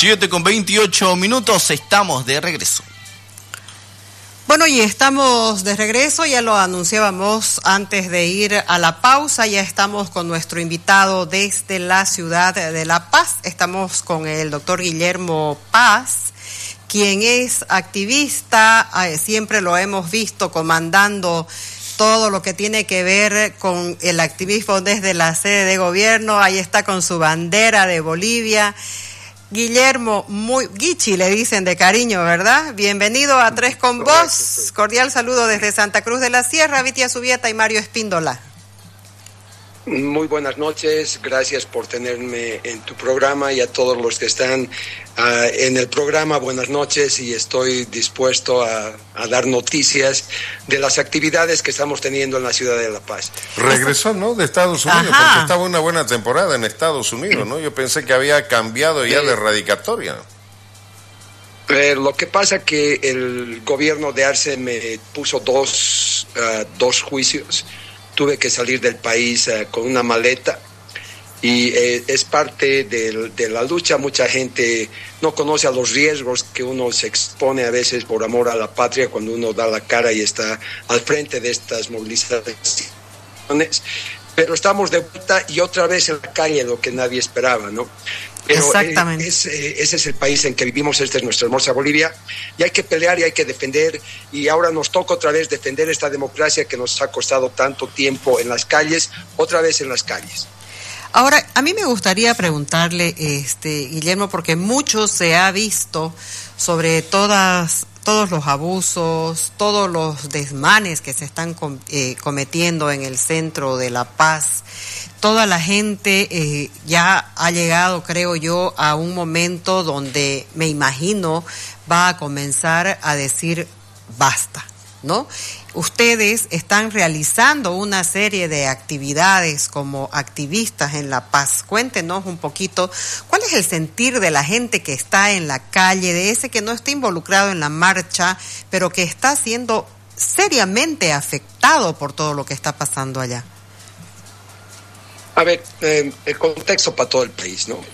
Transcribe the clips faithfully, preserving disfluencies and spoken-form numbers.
siete con veintiocho minutos, estamos de regreso. Bueno, y estamos de regreso, ya lo anunciábamos antes de ir a la pausa, ya estamos con nuestro invitado desde la ciudad de La Paz. Estamos con el doctor Guillermo Paz, quien es activista, siempre lo hemos visto comandando todo lo que tiene que ver con el activismo desde la sede de gobierno. Ahí está con su bandera de Bolivia. Guillermo, muy Guichi le dicen de cariño, ¿verdad? Bienvenido a Tres con Vos. Cordial saludo desde Santa Cruz de la Sierra, Vitia Subieta y Mario Espíndola. Muy buenas noches, gracias por tenerme en tu programa, y a todos los que están uh, en el programa, buenas noches, y estoy dispuesto a, a dar noticias de las actividades que estamos teniendo en la ciudad de La Paz. Regresó, ¿no?, de Estados Unidos, Ajá. porque estaba una buena temporada en Estados Unidos, ¿no? Yo pensé que había cambiado ya eh, de radicatoria. Eh, lo que pasa que el gobierno de Arce me puso dos, uh, dos juicios. Tuve que salir del país uh, con una maleta, y eh, es parte de, de la lucha. Mucha gente no conoce a los riesgos que uno se expone a veces por amor a la patria cuando uno da la cara y está al frente de estas movilizaciones. Pero estamos de vuelta y otra vez en la calle, lo que nadie esperaba, ¿no? Pero Exactamente. Es, ese es el país en que vivimos, esta es nuestra hermosa Bolivia, y hay que pelear y hay que defender, y ahora nos toca otra vez defender esta democracia que nos ha costado tanto tiempo en las calles, otra vez en las calles. Ahora, a mí me gustaría preguntarle, este, Guillermo, porque mucho se ha visto sobre todas... todos los abusos, todos los desmanes que se están com- eh, cometiendo en el centro de La Paz. Toda la gente eh, ya ha llegado, creo yo, a un momento donde me imagino va a comenzar a decir basta, ¿no? Ustedes están realizando una serie de actividades como activistas en La Paz. Cuéntenos un poquito, ¿cuál es el sentir de la gente que está en la calle, de ese que no está involucrado en la marcha, pero que está siendo seriamente afectado por todo lo que está pasando allá? A ver, eh, el contexto para todo el país, ¿no?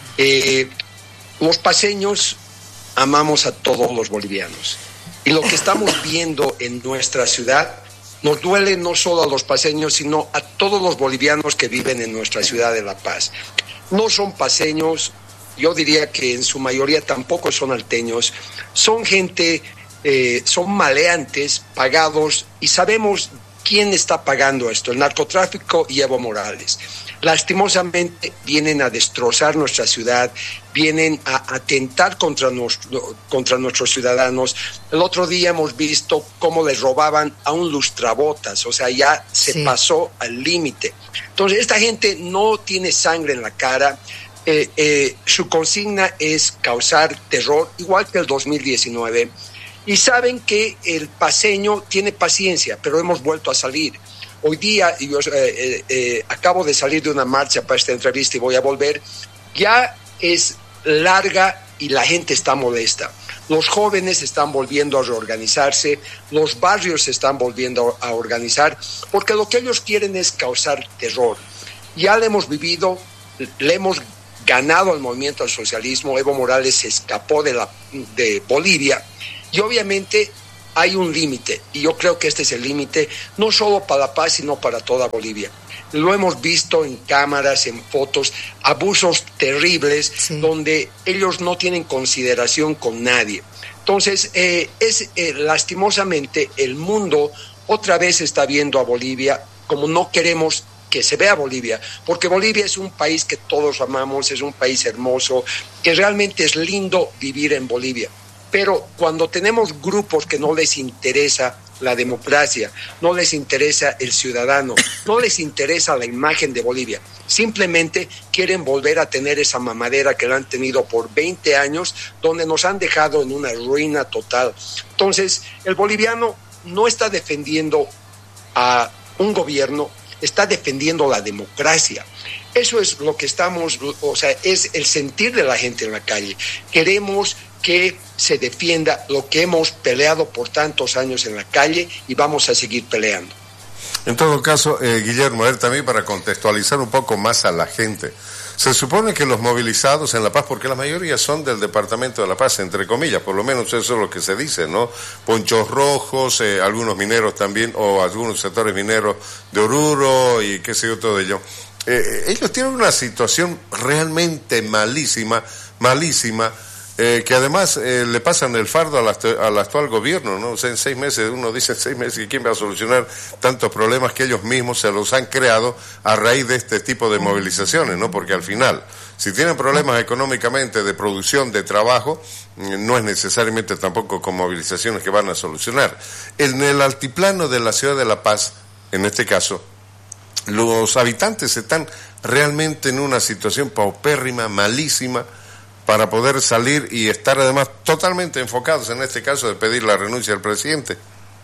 Eh, los paceños amamos a todos los bolivianos. Y lo que estamos viendo en nuestra ciudad nos duele no solo a los paceños, sino a todos los bolivianos que viven en nuestra ciudad de La Paz. No son paceños, yo diría que en su mayoría tampoco son alteños, son gente, eh, son maleantes pagados, y sabemos quién está pagando esto, el narcotráfico y Evo Morales. Lastimosamente vienen a destrozar nuestra ciudad, vienen a atentar contra, nos, contra nuestros ciudadanos. El otro día hemos visto cómo les robaban a un lustrabotas, o sea, ya se sí. pasó al límite. Entonces, esta gente no tiene sangre en la cara, eh, eh, su consigna es causar terror, igual que el dos mil diecinueve, y saben que el paceño tiene paciencia, pero hemos vuelto a salir. Hoy día, yo eh, eh, acabo de salir de una marcha para esta entrevista y voy a volver, ya es larga y la gente está molesta. Los jóvenes están volviendo a reorganizarse, los barrios se están volviendo a organizar, porque lo que ellos quieren es causar terror. Ya lo hemos vivido, le hemos ganado al movimiento al socialismo, Evo Morales se escapó de, la, de Bolivia, y obviamente hay un límite, y yo creo que este es el límite, no solo para La Paz, sino para toda Bolivia. Lo hemos visto en cámaras, en fotos, abusos terribles, sí. donde ellos no tienen consideración con nadie. Entonces, eh, es eh, lastimosamente el mundo otra vez está viendo a Bolivia como no queremos que se vea Bolivia, porque Bolivia es un país que todos amamos, es un país hermoso, que realmente es lindo vivir en Bolivia. Pero cuando tenemos grupos que no les interesa la democracia, no les interesa el ciudadano, no les interesa la imagen de Bolivia, simplemente quieren volver a tener esa mamadera que la han tenido por veinte años, donde nos han dejado en una ruina total. Entonces, el boliviano no está defendiendo a un gobierno, está defendiendo la democracia. Eso es lo que estamos, o sea, es el sentir de la gente en la calle. Queremos que se defienda lo que hemos peleado por tantos años en la calle y vamos a seguir peleando. En todo caso, eh, Guillermo, a ver, también para contextualizar un poco más a la gente, Se supone que los movilizados en La Paz, porque la mayoría son del Departamento de La Paz, entre comillas, por lo menos eso es lo que se dice, ¿no? Ponchos rojos, eh, algunos mineros también, o algunos sectores mineros de Oruro y qué sé yo, todo ello. Eh, ellos tienen una situación realmente malísima, malísima, Eh, que además eh, le pasan el fardo al, al actual gobierno, ¿no? O sea, en seis meses, uno dice en seis meses, ¿y quién va a solucionar tantos problemas que ellos mismos se los han creado a raíz de este tipo de movilizaciones, ¿no? Porque al final, si tienen problemas económicamente de producción, de trabajo, no es necesariamente tampoco con movilizaciones que van a solucionar. En el altiplano de la ciudad de La Paz, en este caso, los habitantes están realmente en una situación paupérrima, malísima, para poder salir y estar además totalmente enfocados en este caso de pedir la renuncia del presidente.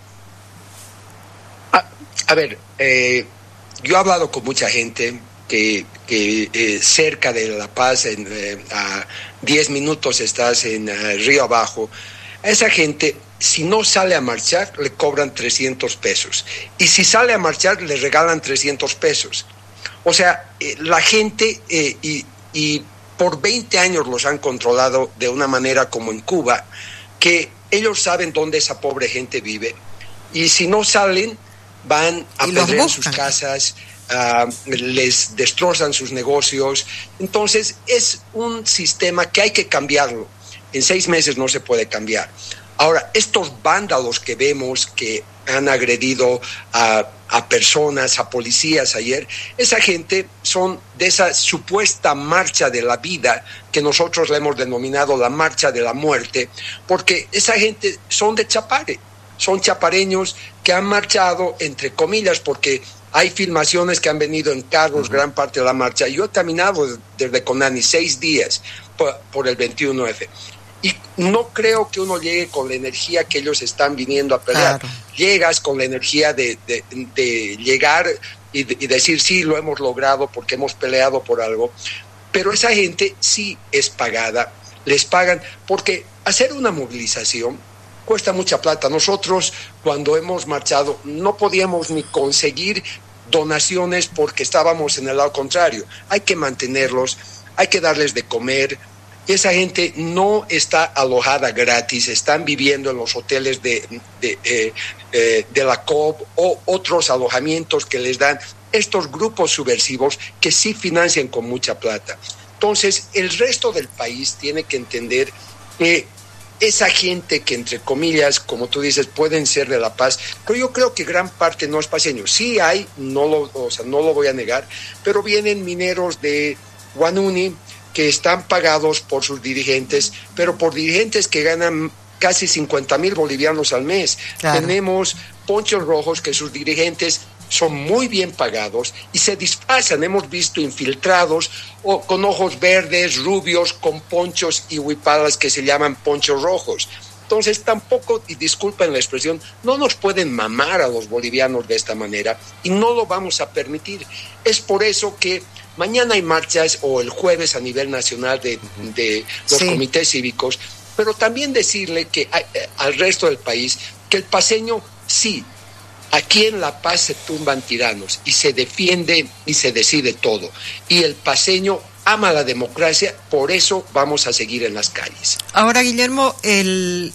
A, a ver, eh, yo he hablado con mucha gente que, que eh, cerca de La Paz, en, eh, a diez minutos estás en uh, Río Abajo. A esa gente, si no sale a marchar, le cobran trescientos pesos. Y si sale a marchar, le regalan trescientos pesos. O sea, eh, la gente eh, y... y por veinte años los han controlado de una manera como en Cuba, que ellos saben dónde esa pobre gente vive, y si no salen, van a perder sus casas, uh, les destrozan sus negocios. Entonces es un sistema que hay que cambiarlo. En seis meses no se puede cambiar. Ahora, estos vándalos que vemos que han agredido a, a personas, a policías ayer, esa gente son de esa supuesta marcha de la vida que nosotros le hemos denominado la marcha de la muerte, porque esa gente son de Chapare, son chapareños que han marchado, entre comillas, porque hay filmaciones que han venido en carros, uh-huh. gran parte de la marcha. Yo he caminado desde Conani seis días por, por el veintiuno efe. Y no creo que uno llegue con la energía que ellos están viniendo a pelear. Claro. Llegas con la energía de, de, de llegar y, de, y decir, sí, lo hemos logrado porque hemos peleado por algo. Pero esa gente sí es pagada, les pagan, porque hacer una movilización cuesta mucha plata. Nosotros, cuando hemos marchado, no podíamos ni conseguir donaciones porque estábamos en el lado contrario. Hay que mantenerlos, hay que darles de comer. Esa gente no está alojada gratis, están viviendo en los hoteles de, de, eh, eh, de la C O B o otros alojamientos que les dan estos grupos subversivos que sí financian con mucha plata. Entonces, el resto del país tiene que entender que esa gente que, entre comillas, como tú dices, pueden ser de La Paz, pero yo creo que gran parte no es paseño. Sí hay, no lo, o sea, no lo voy a negar, pero vienen mineros de Guanuni, que están pagados por sus dirigentes, pero por dirigentes que ganan casi cincuenta mil bolivianos al mes. Claro. Tenemos ponchos rojos que sus dirigentes son muy bien pagados y se disfrazan. Hemos visto infiltrados o con ojos verdes, rubios, con ponchos y huipadas que se llaman ponchos rojos. Entonces tampoco, y disculpen la expresión, no nos pueden mamar a los bolivianos de esta manera y no lo vamos a permitir. Es por eso que mañana hay marchas o el jueves a nivel nacional de, de los sí. comités cívicos, pero también decirle que hay, al resto del país que el paceño sí, aquí en La Paz se tumban tiranos y se defiende y se decide todo. Y el paceño ama la democracia, por eso vamos a seguir en las calles. Ahora, Guillermo, el,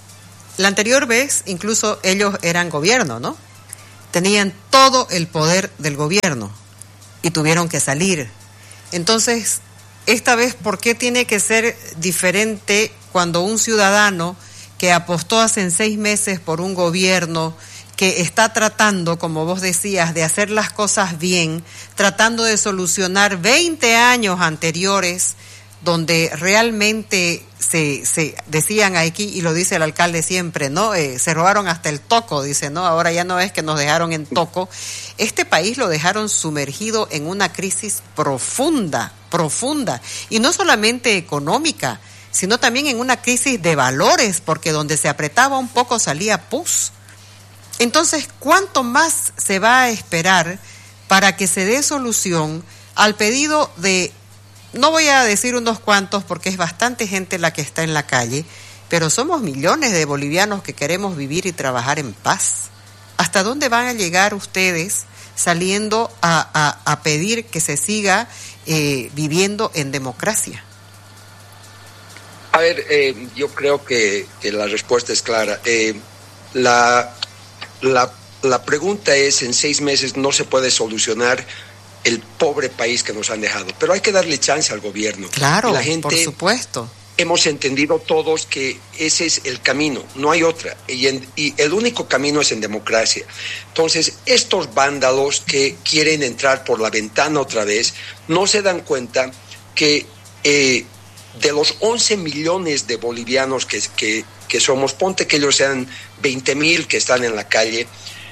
la anterior vez incluso ellos eran gobierno, ¿no? Tenían todo el poder del gobierno y tuvieron que salir. Entonces, esta vez, ¿por qué tiene que ser diferente cuando un ciudadano que apostó hace seis meses por un gobierno que está tratando, como vos decías, de hacer las cosas bien, tratando de solucionar veinte años anteriores donde realmente se, se decían aquí, y lo dice el alcalde siempre, ¿no? Eh, se robaron hasta el toco, dice, ¿no? Ahora ya no es que nos dejaron en toco. Este país lo dejaron sumergido en una crisis profunda, profunda, y no solamente económica, sino también en una crisis de valores, porque donde se apretaba un poco salía pus. Entonces, ¿cuánto más se va a esperar para que se dé solución al pedido de, no voy a decir unos cuantos porque es bastante gente la que está en la calle, pero somos millones de bolivianos que queremos vivir y trabajar en paz? ¿Hasta dónde van a llegar ustedes saliendo a, a, a pedir que se siga eh, viviendo en democracia? A ver, eh, yo creo que, que la respuesta es clara. Eh, la, la, la pregunta es, en seis meses no se puede solucionar el pobre país que nos han dejado, pero hay que darle chance al gobierno. Claro, la gente, por supuesto. Hemos entendido todos que ese es el camino, no hay otra, y, en, y el único camino es en democracia. Entonces, estos vándalos que quieren entrar por la ventana otra vez, no se dan cuenta que eh, de los once millones de bolivianos que, que, que somos, ponte que ellos sean veinte mil que están en la calle,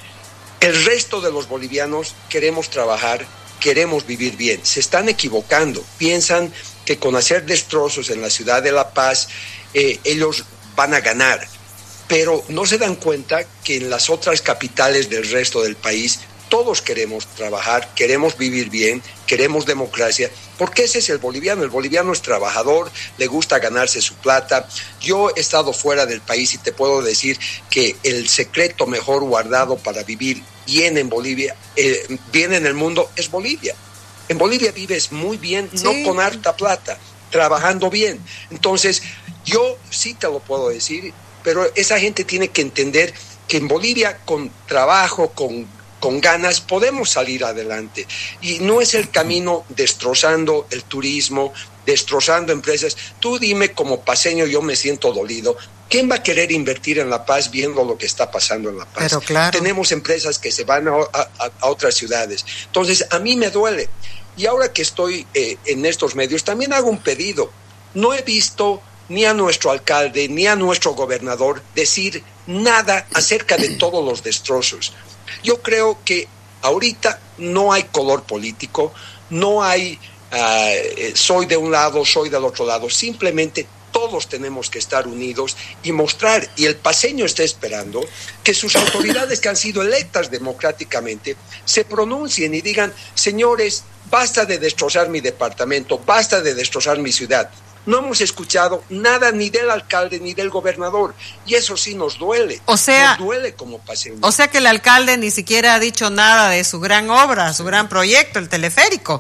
el resto de los bolivianos queremos trabajar, queremos vivir bien. Se están equivocando, piensan que con hacer destrozos en la ciudad de La Paz, eh, ellos van a ganar. Pero no se dan cuenta que en las otras capitales del resto del país todos queremos trabajar, queremos vivir bien, queremos democracia, porque ese es el boliviano. El boliviano es trabajador, le gusta ganarse su plata. Yo he estado fuera del país y te puedo decir que el secreto mejor guardado para vivir bien en Bolivia, eh, bien en el mundo, es Bolivia. En Bolivia vives muy bien, sí, no con harta plata, trabajando bien. Entonces, yo sí te lo puedo decir, pero esa gente tiene que entender que en Bolivia, con trabajo, con, con ganas, podemos salir adelante. Y no es el camino destrozando el turismo, destrozando empresas. Tú dime, como paseño, yo me siento dolido. ¿Quién va a querer invertir en La Paz viendo lo que está pasando en La Paz? Pero claro. Tenemos empresas que se van a, a, a otras ciudades. Entonces, a mí me duele. Y ahora que estoy eh, en estos medios, también hago un pedido. No he visto ni a nuestro alcalde, ni a nuestro gobernador decir nada acerca de todos los destrozos. Yo creo que ahorita no hay color político, no hay uh, soy de un lado, soy del otro lado. Simplemente todos tenemos que estar unidos y mostrar, y el paseño está esperando que sus autoridades que han sido electas democráticamente se pronuncien y digan: señores, basta de destrozar mi departamento, basta de destrozar mi ciudad. No hemos escuchado nada ni del alcalde ni del gobernador, y eso sí nos duele. O sea, nos duele como paseño. O sea que el alcalde ni siquiera ha dicho nada de su gran obra, su gran proyecto, el teleférico.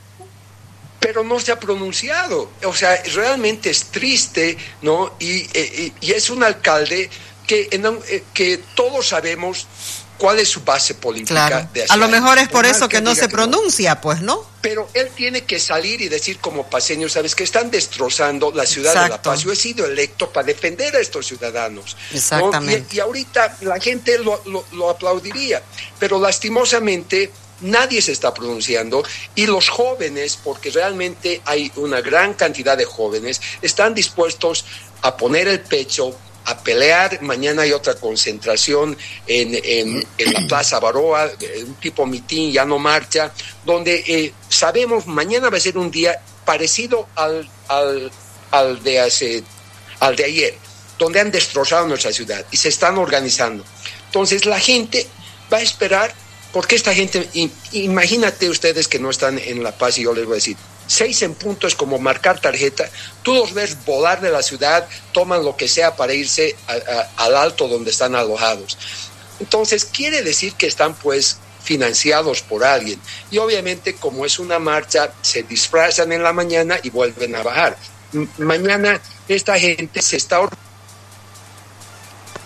Pero no se ha pronunciado. O sea, realmente es triste, ¿no? Y, y, y es un alcalde que, que todos sabemos cuál es su base política. Claro. De a lo mejor es por, por eso que, que no se que pronuncia, no. pues, ¿no? Pero él tiene que salir y decir como paseño: sabes que están destrozando la ciudad Exacto. de La Paz. Yo he sido electo para defender a estos ciudadanos. Exactamente. ¿no? Y, y ahorita la gente lo, lo, lo aplaudiría. Pero lastimosamente nadie se está pronunciando, y los jóvenes, porque realmente hay una gran cantidad de jóvenes, están dispuestos a poner el pecho, a pelear. Mañana hay otra concentración en, en, en la Plaza Baroa, un tipo mitín, ya no marcha, donde eh, sabemos mañana va a ser un día parecido al, al, al, de hace, al de ayer, donde han destrozado nuestra ciudad y se están organizando. Entonces la gente va a esperar, porque esta gente, imagínate ustedes que no están en La Paz, y yo les voy a decir, seis en punto es como marcar tarjeta. Tú los ves volar de la ciudad, toman lo que sea para irse a, a, al alto donde están alojados. Entonces quiere decir que están pues financiados por alguien, y obviamente como es una marcha, se disfrazan en la mañana y vuelven a bajar. M- mañana esta gente se está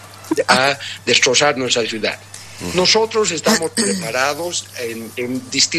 a destrozar nuestra ciudad. Nosotros estamos preparados en, en distintos